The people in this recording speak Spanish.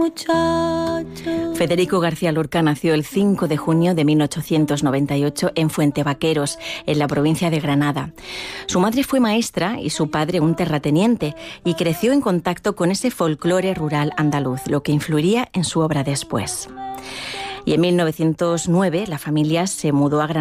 Federico García Lorca nació el 5 de junio de 1898 en Fuentevaqueros, en la provincia de Granada. Su madre fue maestra y su padre un terrateniente, y creció en contacto con ese folclore rural andaluz, lo que influiría en su obra después. Y en 1909 la familia se mudó a Granada